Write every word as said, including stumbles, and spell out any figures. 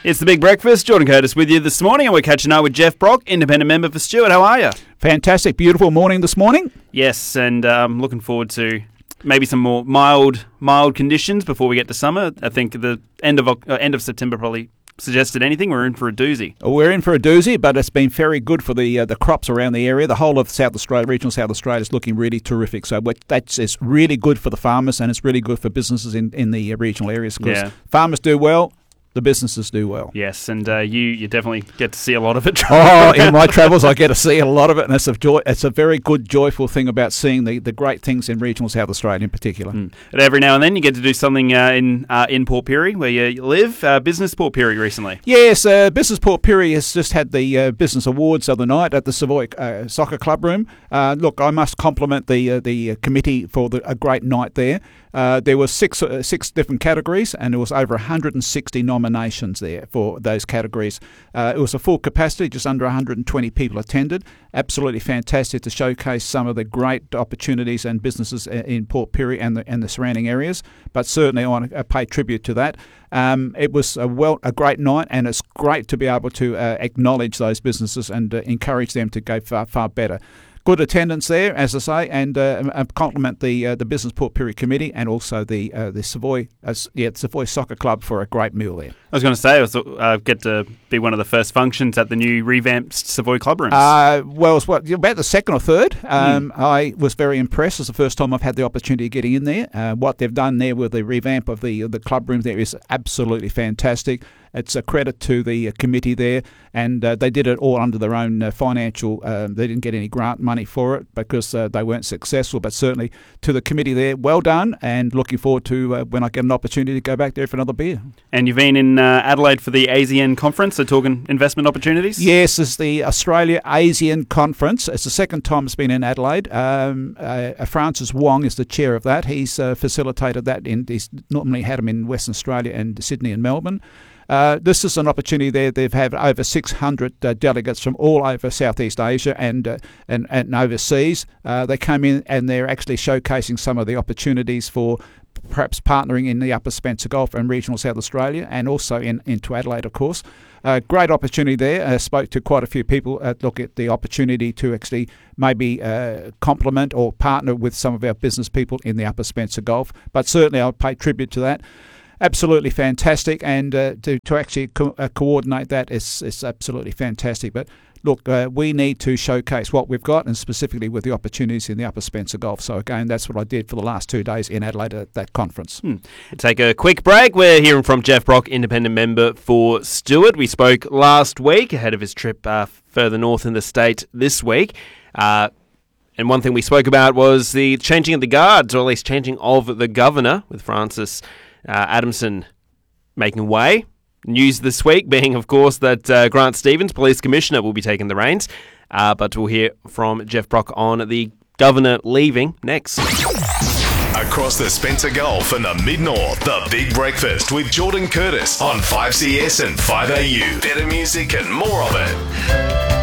It's the Big Breakfast. Jordan Curtis with you this morning, and we're catching up with Jeff Brock, independent member for Stewart. How are you? Fantastic, beautiful morning this morning. Yes, and um, looking forward to maybe some more mild, mild conditions before we get to summer. I think the end of uh, end of September probably suggested anything. We're in for a doozy. We're in for a doozy, but it's been very good for the uh, the crops around the area. The whole of South Australia, regional South Australia, is looking really terrific. So that's it's really good for the farmers, and it's really good for businesses in, in the uh, regional areas because Yeah. farmers do well. The businesses do well. Yes, and uh, you you definitely get to see a lot of it. Oh, in my travels, I get to see a lot of it, and it's a joy. It's a very good, joyful thing about seeing the, the great things in regional South Australia in particular. Mm. But every now and then you get to do something uh, in uh, in Port Pirie, where you live. Uh, business Port Pirie recently. Yes, uh, Business Port Pirie has just had the uh, Business Awards the other night at the Savoy uh, Soccer Club room. Uh, look, I must compliment the uh, the committee for the, a great night there. Uh, there were six uh, six different categories, and there was over one hundred sixty nominations there for those categories. Uh, it was a full capacity, just under one hundred twenty people attended. Absolutely fantastic to showcase some of the great opportunities and businesses in Port Pirie and the and the surrounding areas. But certainly, I want to pay tribute to that. Um, it was a well a great night, and it's great to be able to uh, acknowledge those businesses and uh, encourage them to go far far better. Good attendance there, as I say, and uh, compliment the uh, the Business Port Pirie Committee and also the uh, the Savoy uh, yeah Savoy Soccer Club for a great meal there. I was going to say, I was, uh, get to be one of the first functions at the new revamped Savoy Club rooms. Uh, well, it's what, about the second or third. Um, mm. I was very impressed. It's the first time I've had the opportunity of getting in there. Uh, what they've done there with the revamp of the the club rooms there is absolutely fantastic. It's a credit to the uh, committee there, and uh, they did it all under their own uh, financial. Uh, they didn't get any grant money for it because uh, they weren't successful. But certainly to the committee there, well done, and looking forward to uh, when I get an opportunity to go back there for another beer. And you've been in uh, Adelaide for the ASEAN conference, so talking investment opportunities? Yes, it's the Australia ASEAN conference. It's the second time it's been in Adelaide. Um, uh, Francis Wong is the chair of that. He's uh, facilitated that. In, he's normally had them in Western Australia and Sydney and Melbourne. Uh, this is an opportunity there. They've had over six hundred uh, delegates from all over Southeast Asia and uh, and, and overseas. Uh, they come in and they're actually showcasing some of the opportunities for perhaps partnering in the Upper Spencer Gulf and regional South Australia, and also in into Adelaide, of course. Uh, great opportunity there. I uh, spoke to quite a few people uh, look at the opportunity to actually maybe uh, complement or partner with some of our business people in the Upper Spencer Gulf. But certainly I'll pay tribute to that. Absolutely fantastic, and uh, to, to actually co- uh, coordinate that is, is absolutely fantastic. But look, uh, we need to showcase what we've got, and specifically with the opportunities in the Upper Spencer Gulf. So again, that's what I did for the last two days in Adelaide at that conference. Hmm. Take a quick break. We're hearing from Jeff Brock, independent member for Stewart. We spoke last week ahead of his trip uh, further north in the state this week. Uh, and one thing we spoke about was the changing of the guards, or at least changing of the governor, with Francis Uh, Adamson making way. News this week being, of course, that uh, Grant Stevens, Police Commissioner, will be taking the reins. Uh, but we'll hear from Jeff Brock on the governor leaving next. Across the Spencer Gulf and the Mid-North, the Big Breakfast with Jordan Curtis on five C S and five A U. Better music and more of it.